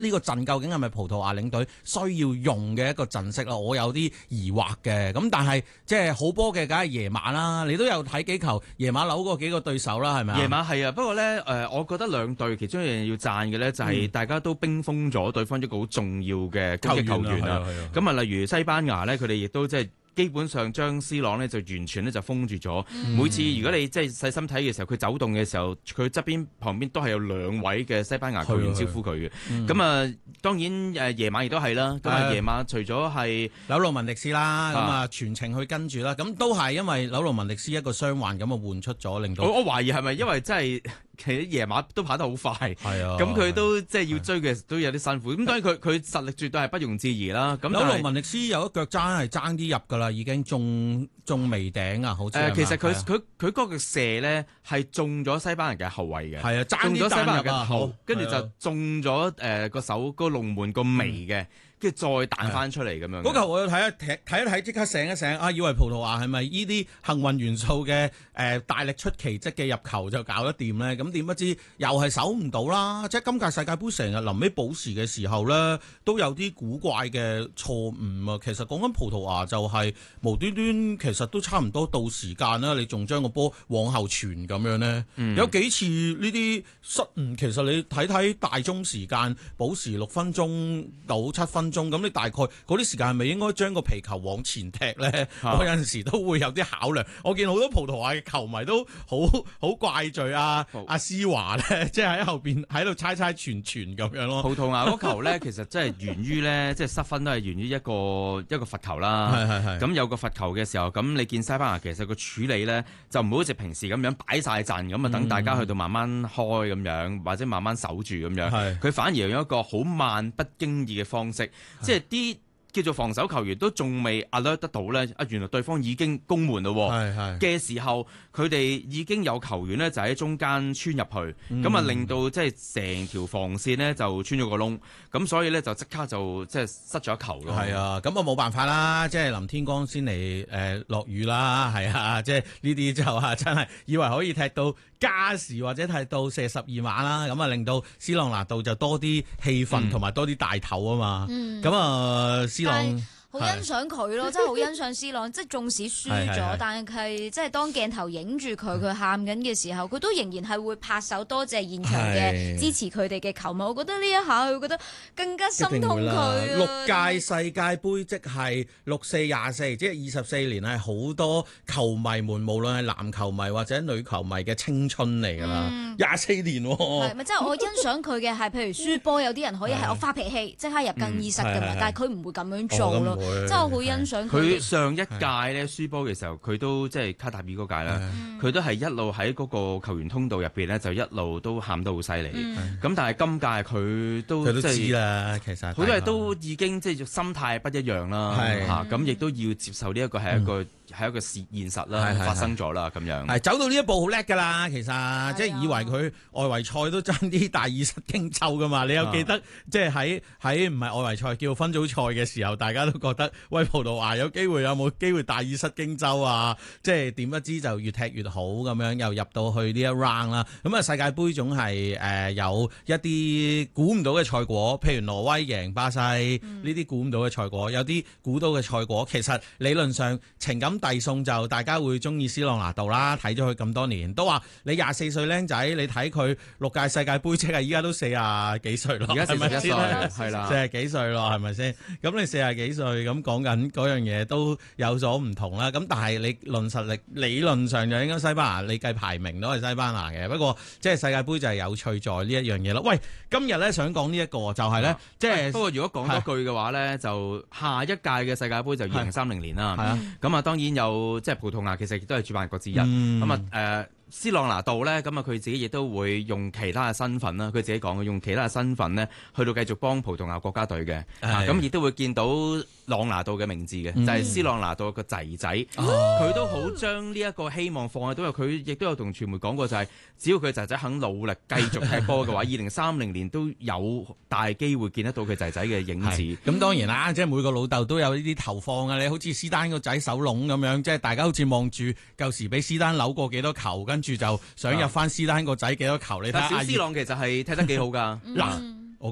呢個陣究竟係咪葡萄牙領隊需要用嘅一個陣式咯？我有啲疑惑嘅。咁但係即係好波嘅，梗係夜馬啦。你都有睇幾球夜馬扭過幾個對手啦，係咪啊？ 夜馬係啊，不過咧我覺得兩隊其中一樣嘢要讚嘅咧，就係大家都冰封咗對方一個好重要嘅攻擊球員啊。咁啊，例如西班牙咧，佢哋亦都即係基本上將 C 朗咧就完全咧就封住咗。每次如果你即係細心睇嘅時候，佢走動嘅時候，佢側邊旁邊都係有兩位嘅西班牙球員招呼佢嘅。咁啊，當然夜馬亦都係啦。咁啊，夜馬除咗係紐魯文迪斯啦，咁啊全程去跟住啦。咁都係因為紐魯文迪斯一個傷患咁啊換出咗，令到我懷疑係咪因為真係其實夜馬都跑得好快，咁佢都即係要追嘅都有啲辛苦。咁當然佢實力絕對係不容置疑啦。咁紐魯文迪斯有一腳爭係爭啲入㗎啦，已經中眉頂啊，好似其實佢嗰個射咧係中咗西班牙嘅後衛嘅，係啊，中咗西班牙嘅頭，跟住就中咗個手個龍門個眉嘅。跟住再彈翻出嚟咁樣。 嗰球我要睇一睇，即刻醒一醒啊！以為葡萄牙係咪呢啲幸運元素嘅大力出奇蹟嘅入球就搞得掂咧？咁點不知又係守唔到啦！即係今屆世界盃成日臨尾補時嘅時候咧，都有啲古怪嘅錯誤啊！其實講緊葡萄牙就係無端端，其實都差唔多到時間啦，你仲將個波往後傳咁樣咧，有幾次呢啲失誤。其實你睇大鐘時間補時6分鐘到7分鐘。咁你大概嗰啲時間係咪應該將個皮球往前踢咧？我有陣時都會有啲考量。我見好多葡萄牙嘅球迷都好怪罪阿施華咧，即係喺後邊喺度猜傳咁樣咯。 葡萄牙嗰球咧，其實真係源於咧，即係失分都係源於一個罰球啦。係。咁有個罰球嘅時候，咁你見西班牙其實個處理咧就唔好好似平時咁樣擺晒陣咁啊，等大家去到慢慢開咁樣，或者慢慢守住咁樣。佢反而用一個好慢不經意嘅方式。即係啲叫做防守球員都仲未 alert 得到咧，原來對方已經攻門咯嘅時候，佢哋已經有球員咧就喺中間穿入去，咁啊令到即係成條防線咧就穿咗個窿，咁所以咧就即刻就即係失咗一球咯。 係啊，咁啊冇辦法啦，即係林天光先嚟落雨啦，係啊，即係呢啲就真係以為可以踢到加時或者踢到射12碼啦，咁啊令到斯朗拿度就多啲氣氛同埋多啲大頭啊嘛，咁啊斯朗好欣賞佢咯，真係好欣賞 C 朗，即係縱使輸咗，但係即係當鏡頭影住佢喊緊嘅時候，佢都仍然係會拍手多謝現場嘅支持佢哋嘅球迷。我覺得呢一下佢覺得更加心痛佢。 6屆世界盃即係64-24，即係24年係好多球迷們，無論係男球迷或者女球迷嘅青春嚟㗎啦。24年喎， 係咪即係我欣賞佢嘅係，譬如輸波有啲人可以係我發脾氣即刻入更衣室㗎嘛，但係佢唔會咁樣做咯。真係好欣賞佢。佢上一屆咧輸波嘅時候，佢都即係卡塔爾嗰屆啦，佢都係一路喺嗰個球員通道入邊咧，就一路都喊得好犀利。咁但係今屆佢都知啦，其實好多嘢都已經即係心態不一樣啦。咁亦都要接受呢一個係一個現實啦，發生咗啦咁樣。 係走到呢一步好叻㗎啦，其實即係以為佢外圍賽都爭啲大意失荊州㗎嘛。你有記得即係喺唔係外圍賽叫分組賽嘅時候，大家都覺得喂，葡萄牙有冇機會大意失荊州啊？即係點不知就越踢越好咁樣，又入到去呢一 round 啦。咁啊世界盃總係有一啲估唔到嘅賽果，譬如挪威贏巴西呢啲估唔到嘅賽果，有啲估到嘅賽果，其實理論上情感遞送就大家會中意斯朗拿度啦，睇咗佢咁多年，都話你24歲僆仔，你睇佢6屆世界盃，即係依家都40幾歲咯， 而家41歲係啦，40幾歲咯，係咪先？咁你40幾歲咁講緊嗰樣嘢都有咗唔同啦。咁但係你論實力，理論上就應該西班牙，你計排名都係西班牙嘅。不過即係世界盃就係有趣在呢一樣嘢咯。喂，今日咧想講呢一個就係咧，即係不過如果講多句嘅話咧，就下一屆嘅世界盃就2030年啦。咁啊當然有即係葡萄牙其實亦都係主辦國之一。咁斯朗拿度咧，咁啊佢自己亦都會用其他嘅身份啦，佢自己講嘅用其他嘅身份咧，去到繼續幫葡萄牙國家隊嘅。咁亦都會見到朗拿度嘅名字嘅，就係斯朗拿度個仔仔。佢都好將呢一個希望放喺度，因為佢亦都有同傳媒講過，就係只要佢仔仔肯努力繼續踢波嘅話，2030年都有大機會見得到佢仔仔嘅影子。 咁當然啦，即係每個老豆都有呢啲投放啊！你好似施丹個仔手籠咁樣，即係大家好似望住舊時俾施丹扭過幾多球，跟住就想入翻施丹個仔幾多球。你睇下， 小斯朗其實係踢得幾好㗎。 嗱，我覺得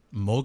唔好